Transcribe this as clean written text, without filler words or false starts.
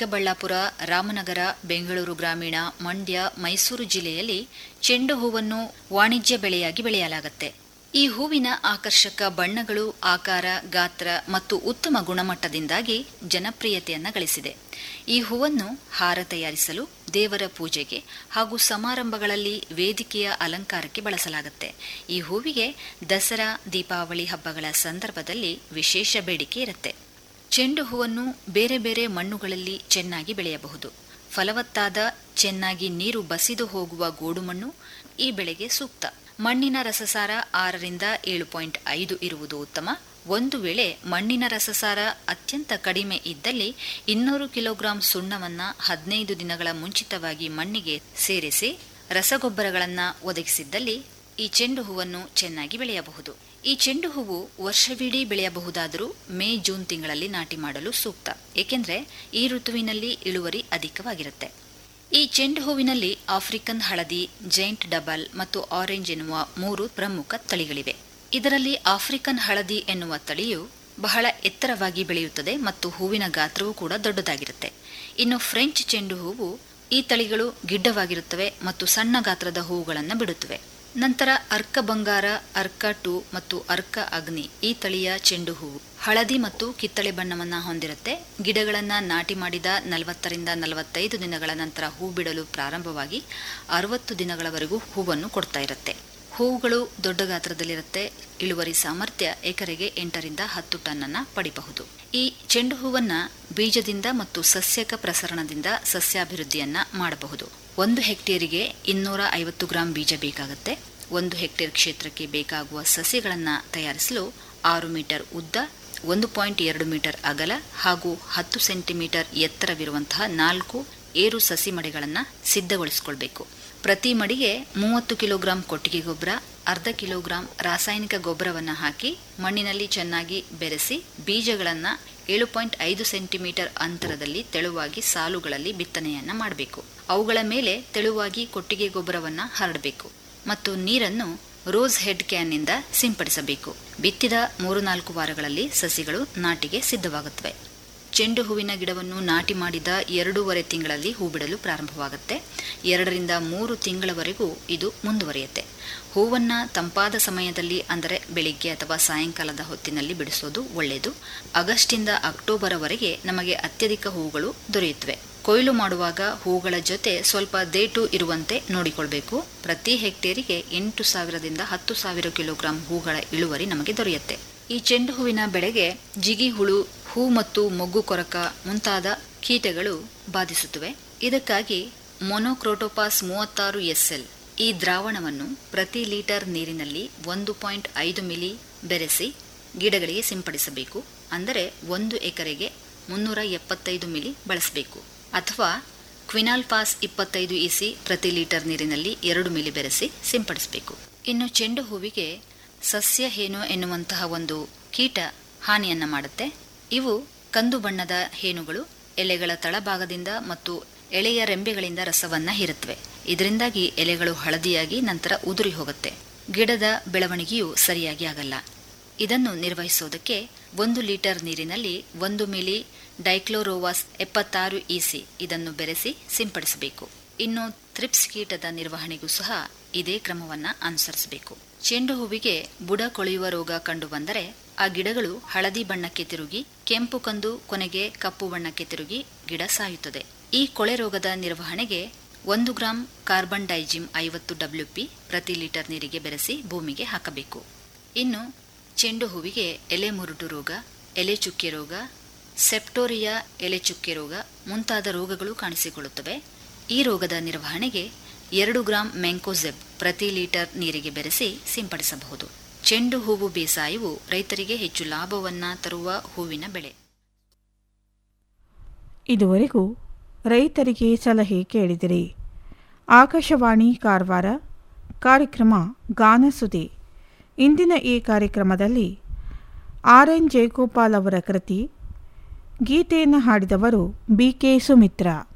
ಚಿಕ್ಕಬಳ್ಳಾಪುರ, ರಾಮನಗರ, ಬೆಂಗಳೂರು ಗ್ರಾಮೀಣ, ಮಂಡ್ಯ, ಮೈಸೂರು ಜಿಲ್ಲೆಯಲ್ಲಿ ಚೆಂಡು ಹೂವನ್ನು ವಾಣಿಜ್ಯ ಬೆಳೆಯಾಗಿ ಬೆಳೆಯಲಾಗುತ್ತೆ. ಈ ಹೂವಿನ ಆಕರ್ಷಕ ಬಣ್ಣಗಳು, ಆಕಾರ, ಗಾತ್ರ ಮತ್ತು ಉತ್ತಮ ಗುಣಮಟ್ಟದಿಂದಾಗಿ ಜನಪ್ರಿಯತೆಯನ್ನು ಗಳಿಸಿದೆ. ಈ ಹೂವನ್ನು ಹಾರ ತಯಾರಿಸಲು, ದೇವರ ಪೂಜೆಗೆ ಹಾಗೂ ಸಮಾರಂಭಗಳಲ್ಲಿ ವೇದಿಕೆಯ ಅಲಂಕಾರಕ್ಕೆ ಬಳಸಲಾಗುತ್ತೆ. ಈ ಹೂವಿಗೆ ದಸರಾ, ದೀಪಾವಳಿ ಹಬ್ಬಗಳ ಸಂದರ್ಭದಲ್ಲಿ ವಿಶೇಷ ಬೇಡಿಕೆ ಇರುತ್ತೆ. ಚೆಂಡು ಹೂವನ್ನು ಬೇರೆ ಬೇರೆ ಮಣ್ಣುಗಳಲ್ಲಿ ಚೆನ್ನಾಗಿ ಬೆಳೆಯಬಹುದು. ಫಲವತ್ತಾದ, ಚೆನ್ನಾಗಿ ನೀರು ಬಸಿದು ಹೋಗುವ ಗೋಡು ಮಣ್ಣು ಈ ಬೆಳೆಗೆ ಸೂಕ್ತ. ಮಣ್ಣಿನ ರಸಸಾರ 6ರಿಂದ 7.5 ಇರುವುದು ಉತ್ತಮ. ಒಂದು ವೇಳೆ ಮಣ್ಣಿನ ರಸಸಾರ ಅತ್ಯಂತ ಕಡಿಮೆ ಇದ್ದಲ್ಲಿ 200 ಕಿಲೋಗ್ರಾಂ ಸುಣ್ಣವನ್ನು 15 ದಿನಗಳ ಮುಂಚಿತವಾಗಿ ಮಣ್ಣಿಗೆ ಸೇರಿಸಿ ರಸಗೊಬ್ಬರಗಳನ್ನು ಒದಗಿಸಿದ್ದಲ್ಲಿ ಈ ಚೆಂಡು ಹೂವನ್ನು ಚೆನ್ನಾಗಿ ಬೆಳೆಯಬಹುದು. ಈ ಚೆಂಡು ಹೂವು ವರ್ಷವಿಡೀ ಬೆಳೆಯಬಹುದಾದರೂ ಮೇ, ಜೂನ್ ತಿಂಗಳಲ್ಲಿ ನಾಟಿ ಮಾಡಲು ಸೂಕ್ತ. ಏಕೆಂದರೆ ಈ ಋತುವಿನಲ್ಲಿ ಇಳುವರಿ ಅಧಿಕವಾಗಿರುತ್ತೆ. ಈ ಚೆಂಡು ಹೂವಿನಲ್ಲಿ ಆಫ್ರಿಕನ್ ಹಳದಿ, ಜೈಂಟ್ ಡಬಲ್ ಮತ್ತು ಆರೆಂಜ್ ಎನ್ನುವ 3 ಪ್ರಮುಖ ತಳಿಗಳಿವೆ. ಇದರಲ್ಲಿ ಆಫ್ರಿಕನ್ ಹಳದಿ ಎನ್ನುವ ತಳಿಯು ಬಹಳ ಎತ್ತರವಾಗಿ ಬೆಳೆಯುತ್ತದೆ ಮತ್ತು ಹೂವಿನ ಗಾತ್ರವೂ ಕೂಡ ದೊಡ್ಡದಾಗಿರುತ್ತೆ. ಇನ್ನು ಫ್ರೆಂಚ್ ಚೆಂಡು ಹೂವು ಈ ತಳಿಗಳು ಗಿಡ್ಡವಾಗಿರುತ್ತವೆ ಮತ್ತು ಸಣ್ಣ ಗಾತ್ರದ ಹೂವುಗಳನ್ನು ಬಿಡುತ್ತವೆ. ನಂತರ ಅರ್ಕ ಬಂಗಾರ, ಅರ್ಕ 2 ಮತ್ತು ಅರ್ಕ ಅಗ್ನಿ ಈ ತಳಿಯ ಚೆಂಡು ಹೂವು ಹಳದಿ ಮತ್ತು ಕಿತ್ತಳೆ ಬಣ್ಣವನ್ನು ಹೊಂದಿರುತ್ತೆ. ಗಿಡಗಳನ್ನು ನಾಟಿ ಮಾಡಿದ 40ರಿಂದ 45 ದಿನಗಳ ನಂತರ ಹೂ ಬಿಡಲು ಪ್ರಾರಂಭವಾಗಿ 60 ದಿನಗಳವರೆಗೂ ಹೂವನ್ನು ಕೊಡ್ತಾ ಇರುತ್ತೆ. ಹೂವುಗಳು ದೊಡ್ಡ ಗಾತ್ರದಲ್ಲಿರುತ್ತೆ. ಇಳುವರಿ ಸಾಮರ್ಥ್ಯ ಎಕರೆಗೆ 8ರಿಂದ 10 ಟನ್ ಅನ್ನು ಪಡಿಬಹುದು. ಈ ಚೆಂಡು ಹೂವನ್ನ ಬೀಜದಿಂದ ಮತ್ತು ಸಸ್ಯಕ ಪ್ರಸರಣದಿಂದ ಸಸ್ಯಾಭಿವೃದ್ಧಿಯನ್ನ ಮಾಡಬಹುದು. 1 ಹೆಕ್ಟೇರಿಗೆ 250 ಗ್ರಾಂ ಬೀಜ ಬೇಕಾಗುತ್ತೆ. 1 ಹೆಕ್ಟೇರ್ ಕ್ಷೇತ್ರಕ್ಕೆ ಬೇಕಾಗುವ ಸಸಿಗಳನ್ನು ತಯಾರಿಸಲು 6 ಮೀಟರ್ ಉದ್ದ, 1.2 ಮೀಟರ್ ಅಗಲ ಹಾಗೂ 10 ಸೆಂಟಿಮೀಟರ್ ಎತ್ತರವಿರುವಂತಹ 4 ಏರು ಸಸಿ ಮಡಿಗಳನ್ನು ಸಿದ್ಧಗೊಳಿಸಿಕೊಳ್ಬೇಕು. ಪ್ರತಿ ಮಡಿಗೆ 30 ಕಿಲೋಗ್ರಾಂ ಕೊಟ್ಟಿಗೆ ಗೊಬ್ಬರ, ಅರ್ಧ ಕಿಲೋಗ್ರಾಂ ರಾಸಾಯನಿಕ ಗೊಬ್ಬರವನ್ನು ಹಾಕಿ ಮಣ್ಣಿನಲ್ಲಿ ಚೆನ್ನಾಗಿ ಬೆರೆಸಿ ಬೀಜಗಳನ್ನು 7.5 ಸೆಂಟಿಮೀಟರ್ ಅಂತರದಲ್ಲಿ ತೆಳುವಾಗಿ ಸಾಲುಗಳಲ್ಲಿ ಬಿತ್ತನೆಯನ್ನ ಮಾಡಬೇಕು. ಅವುಗಳ ಮೇಲೆ ತೆಳುವಾಗಿ ಕೊಟ್ಟಿಗೆ ಗೊಬ್ಬರವನ್ನು ಹರಡಬೇಕು ಮತ್ತು ನೀರನ್ನು ರೋಸ್ ಹೆಡ್ ಕ್ಯಾನ್ನಿಂದ ಸಿಂಪಡಿಸಬೇಕು. ಬಿತ್ತಿದ 3-4 ವಾರಗಳಲ್ಲಿ ಸಸಿಗಳು ನಾಟಿಗೆ ಸಿದ್ಧವಾಗುತ್ತವೆ. ಚೆಂಡು ಹೂವಿನ ಗಿಡವನ್ನು ನಾಟಿ ಮಾಡಿದ 2.5 ತಿಂಗಳಲ್ಲಿ ಹೂ ಬಿಡಲು ಪ್ರಾರಂಭವಾಗುತ್ತೆ. 2ರಿಂದ 3 ತಿಂಗಳವರೆಗೂ ಇದು ಮುಂದುವರಿಯುತ್ತೆ. ಹೂವನ್ನು ತಂಪಾದ ಸಮಯದಲ್ಲಿ, ಅಂದರೆ ಬೆಳಿಗ್ಗೆ ಅಥವಾ ಸಾಯಂಕಾಲದ ಹೊತ್ತಿನಲ್ಲಿ ಬಿಡಿಸೋದು ಒಳ್ಳೆಯದು. ಆಗಸ್ಟಿಂದ ಅಕ್ಟೋಬರ್ವರೆಗೆ ನಮಗೆ ಅತ್ಯಧಿಕ ಹೂಗಳು ದೊರೆಯುತ್ತವೆ. ಕೊಯ್ಲು ಮಾಡುವಾಗ ಹೂಗಳ ಜೊತೆ ಸ್ವಲ್ಪ ದೇಟು ಇರುವಂತೆ ನೋಡಿಕೊಳ್ಬೇಕು. ಪ್ರತಿ ಹೆಕ್ಟೇರಿಗೆ 8,000ದಿಂದ 10,000 ಕಿಲೋಗ್ರಾಂ ಹೂಗಳ ಇಳುವರಿ ನಮಗೆ ದೊರೆಯುತ್ತೆ. ಈ ಚೆಂಡು ಹೂವಿನ ಬೆಳೆಗೆ ಜಿಗಿ ಹುಳು, ಹೂ ಮತ್ತು ಮೊಗ್ಗು ಕೊರಕ ಮುಂತಾದ ಕೀಟಗಳು ಬಾಧಿಸುತ್ತವೆ. ಇದಕ್ಕಾಗಿ ಮೊನೊಕ್ರೋಟೋಪಾಸ್ 36 SL ಈ ದ್ರಾವಣವನ್ನು ಪ್ರತಿ ಲೀಟರ್ ನೀರಿನಲ್ಲಿ 1.5 ಮಿಲಿ ಬೆರೆಸಿ ಗಿಡಗಳಿಗೆ ಸಿಂಪಡಿಸಬೇಕು. ಅಂದರೆ 1 ಎಕರೆಗೆ 375 ಮಿಲಿ ಬಳಸಬೇಕು. ಅಥವಾ ಕ್ವಿನಾಲ್ಪಾಸ್ 25 EC ಪ್ರತಿ ಲೀಟರ್ ನೀರಿನಲ್ಲಿ 2 ಮಿಲಿ ಬೆರೆಸಿ ಸಿಂಪಡಿಸಬೇಕು. ಇನ್ನು ಚೆಂಡು ಹೂವಿಗೆ ಸಸ್ಯ ಹೇನು ಎನ್ನುವಂತಹ ಒಂದು ಕೀಟ ಹಾನಿಯನ್ನ ಮಾಡುತ್ತೆ. ಇವು ಕಂದು ಬಣ್ಣದ ಹೇನುಗಳು ಎಲೆಗಳ ತಳಭಾಗದಿಂದ ಮತ್ತು ಎಳೆಯ ರೆಂಬೆಗಳಿಂದ ರಸವನ್ನ ಹೀರುತ್ತವೆ. ಇದರಿಂದಾಗಿ ಎಲೆಗಳು ಹಳದಿಯಾಗಿ ನಂತರ ಉದುರಿ ಹೋಗುತ್ತೆ. ಗಿಡದ ಬೆಳವಣಿಗೆಯು ಸರಿಯಾಗಿ ಆಗಲ್ಲ. ಇದನ್ನು ನಿರ್ವಹಿಸುವುದಕ್ಕೆ 1 ಲೀಟರ್ ನೀರಿನಲ್ಲಿ 1 ಮಿಲಿ ಡೈಕ್ಲೋರೋವಾಸ್ 76 EC ಇದನ್ನು ಬೆರೆಸಿ ಸಿಂಪಡಿಸಬೇಕು. ಇನ್ನು ಥ್ರಿಪ್ಸ್ ಕೀಟದ ನಿರ್ವಹಣೆಗೂ ಸಹ ಇದೇ ಕ್ರಮವನ್ನ ಅನುಸರಿಸಬೇಕು. ಚೆಂಡು ಹೂವಿಗೆ ಬುಡ ಕೊಳೆಯುವ ರೋಗ ಕಂಡುಬಂದರೆ ಆ ಗಿಡಗಳು ಹಳದಿ ಬಣ್ಣಕ್ಕೆ ತಿರುಗಿ, ಕೆಂಪು ಕಂದು, ಕೊನೆಗೆ ಕಪ್ಪು ಬಣ್ಣಕ್ಕೆ ತಿರುಗಿ ಗಿಡ ಸಾಯುತ್ತದೆ. ಈ ಕೊಳೆ ರೋಗದ ನಿರ್ವಹಣೆಗೆ 1 ಗ್ರಾಂ ಕಾರ್ಬನ್ ಡೈಜಿಮ್ 50 WP ಪ್ರತಿ ಲೀಟರ್ ನೀರಿಗೆ ಬೆರೆಸಿ ಭೂಮಿಗೆ ಹಾಕಬೇಕು. ಇನ್ನು ಚೆಂಡು ಹೂವಿಗೆ ಎಲೆ ಮುರುಟು ರೋಗ, ಎಲೆ ಚುಕ್ಕೆ ರೋಗ, ಸೆಪ್ಟೋರಿಯಾ ಎಲೆ ಚುಕ್ಕೆ ರೋಗ ಮುಂತಾದ ರೋಗಗಳು ಕಾಣಿಸಿಕೊಳ್ಳುತ್ತವೆ. ಈ ರೋಗದ ನಿರ್ವಹಣೆಗೆ 2 ಗ್ರಾಂ ಮ್ಯಾಂಕೋಜೆಬ್ ಪ್ರತಿ ಲೀಟರ್ ನೀರಿಗೆ ಬೆರೆಸಿ ಸಿಂಪಡಿಸಬಹುದು. ಚೆಂಡು ಹೂವು ಬೇಸಾಯವು ರೈತರಿಗೆ ಹೆಚ್ಚು ಲಾಭವನ್ನ ತರುವ ಹೂವಿನ ಬೆಳೆ. ಇದುವರೆಗೂ ರೈತರಿಗೆ ಸಲಹೆ ಕೇಳಿದಿರಿ. ಆಕಾಶವಾಣಿ ಕಾರವಾರ. ಕಾರ್ಯಕ್ರಮ ಗಾನಸುದೆ. ಇಂದಿನ ಈ ಕಾರ್ಯಕ್ರಮದಲ್ಲಿ RN ಜಯಗೋಪಾಲ್ ಅವರ ಕೃತಿ. ಗೀತೆಯನ್ನು ಹಾಡಿದವರು BK ಸುಮಿತ್ರಾ.